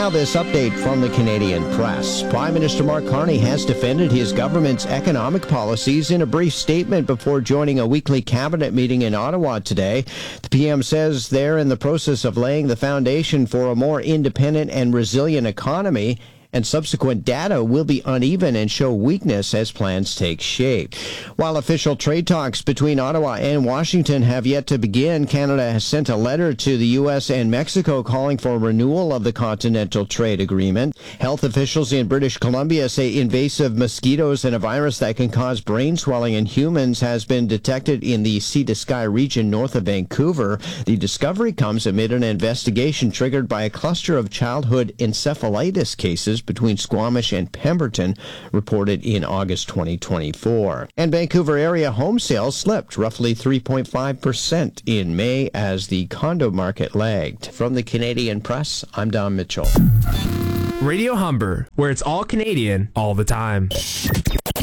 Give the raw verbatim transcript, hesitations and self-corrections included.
Now this update from the Canadian Press. Prime Minister Mark Carney has defended his government's economic policies in a brief statement before joining a weekly cabinet meeting in Ottawa today. The P M says they're in the process of laying the foundation for a more independent and resilient economy, and subsequent data will be uneven and show weakness as plans take shape. While official trade talks between Ottawa and Washington have yet to begin, Canada has sent a letter to the U S and Mexico calling for renewal of the Continental Trade Agreement. Health officials in British Columbia say invasive mosquitoes and a virus that can cause brain swelling in humans has been detected in the Sea to Sky region north of Vancouver. The discovery comes amid an investigation triggered by a cluster of childhood encephalitis cases between Squamish and Pemberton, reported in August twenty twenty-four. And Vancouver area home sales slipped roughly three point five percent in May as the condo market lagged. From the Canadian Press, I'm Don Mitchell. Radio Humber, where it's all Canadian all the time.